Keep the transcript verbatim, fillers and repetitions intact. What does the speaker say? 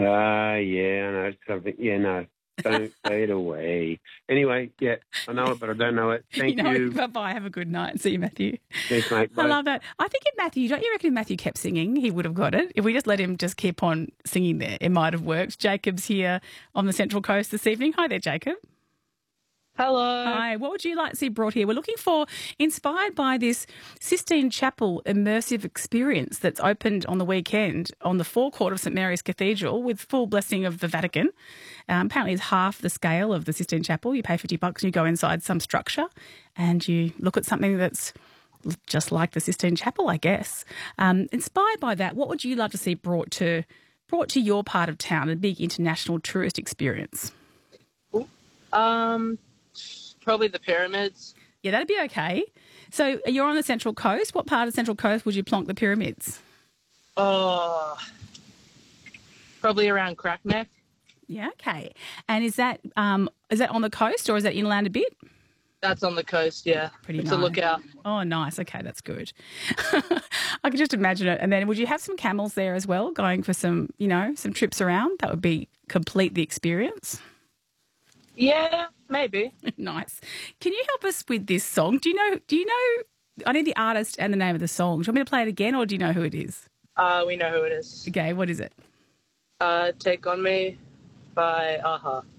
Ah, yeah, I know. It's something. Yeah, no. Don't say it away. Anyway, yeah, I know it, but I don't know it. Thank you. Know, you. Bye-bye. Have a good night. See you, Matthew. Thanks, mate. Bye. I love that. I think if Matthew, don't you reckon if Matthew kept singing, he would have got it? If we just let him just keep on singing there, it might have worked. Jacob's here on the Central Coast this evening. Hi there, Jacob. Hello. Hi. What would you like to see brought here? We're looking for, inspired by this Sistine Chapel immersive experience that's opened on the weekend on the forecourt of St Mary's Cathedral with full blessing of the Vatican. Um, apparently it's half the scale of the Sistine Chapel. You pay fifty bucks and you go inside some structure and you look at something that's just like the Sistine Chapel, I guess. Um, inspired by that, what would you love to see brought to brought to your part of town, a big international tourist experience? Um... Probably the pyramids. Yeah, that'd be okay. So you're on the Central Coast. What part of Central Coast would you plonk the pyramids? Oh, probably around Crackneck. Yeah, okay. And is that um, is that on the coast or is that inland a bit? That's on the coast, yeah. Pretty it's nice. a lookout. Oh, nice. Okay, that's good. I can just imagine it. And then would you have some camels there as well, going for some, you know, some trips around? That would be complete the experience. Yeah, maybe. Nice. Can you help us with this song? Do you know, do you know, I need the artist and the name of the song. Do you want me to play it again or do you know who it is? Uh, we know who it is. Okay, what is it? Uh, Take On Me by a-ha.